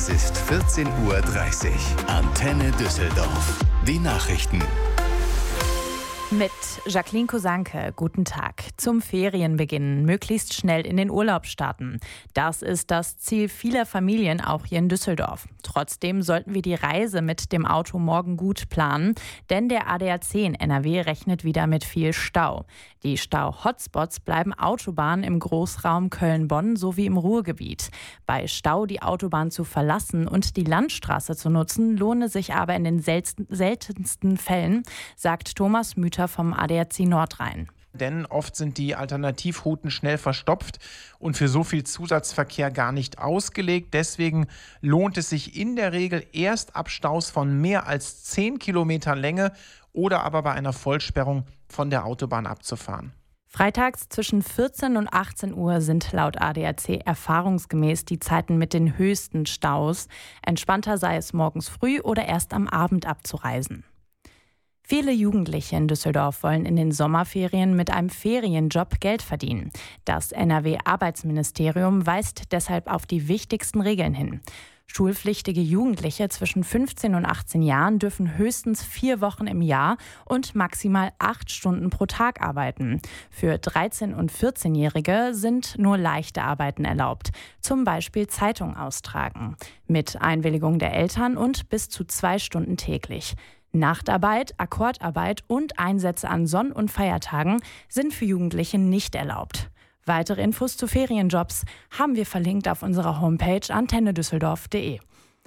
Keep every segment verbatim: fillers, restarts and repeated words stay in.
Es ist vierzehn Uhr dreißig. Antenne Düsseldorf. Die Nachrichten. Mit Jacqueline Kosanke, guten Tag. Zum Ferienbeginn möglichst schnell in den Urlaub starten. Das ist das Ziel vieler Familien, auch hier in Düsseldorf. Trotzdem sollten wir die Reise mit dem Auto morgen gut planen, denn der A D A C in N R W rechnet wieder mit viel Stau. Die Stau-Hotspots bleiben Autobahnen im Großraum Köln-Bonn sowie im Ruhrgebiet. Bei Stau die Autobahn zu verlassen und die Landstraße zu nutzen, lohne sich aber in den seltensten Fällen, sagt Thomas Müther vom A D A C Nordrhein. Denn oft sind die Alternativrouten schnell verstopft und für so viel Zusatzverkehr gar nicht ausgelegt. Deswegen lohnt es sich in der Regel erst ab Staus von mehr als zehn Kilometern Länge oder aber bei einer Vollsperrung von der Autobahn abzufahren. Freitags zwischen vierzehn und achtzehn Uhr sind laut A D A C erfahrungsgemäß die Zeiten mit den höchsten Staus. Entspannter sei es morgens früh oder erst am Abend abzureisen. Viele Jugendliche in Düsseldorf wollen in den Sommerferien mit einem Ferienjob Geld verdienen. Das N R W-Arbeitsministerium weist deshalb auf die wichtigsten Regeln hin. Schulpflichtige Jugendliche zwischen fünfzehn und achtzehn Jahren dürfen höchstens vier Wochen im Jahr und maximal acht Stunden pro Tag arbeiten. Für dreizehn- und vierzehnjährige sind nur leichte Arbeiten erlaubt, zum Beispiel Zeitung austragen, mit Einwilligung der Eltern und bis zu zwei Stunden täglich. Nachtarbeit, Akkordarbeit und Einsätze an Sonn- und Feiertagen sind für Jugendliche nicht erlaubt. Weitere Infos zu Ferienjobs haben wir verlinkt auf unserer Homepage antenne düsseldorf punkt de.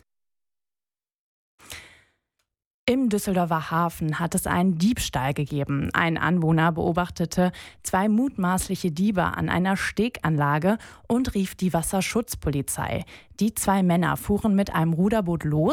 Im Düsseldorfer Hafen hat es einen Diebstahl gegeben. Ein Anwohner beobachtete zwei mutmaßliche Diebe an einer Steganlage und rief die Wasserschutzpolizei. Die zwei Männer fuhren mit einem Ruderboot los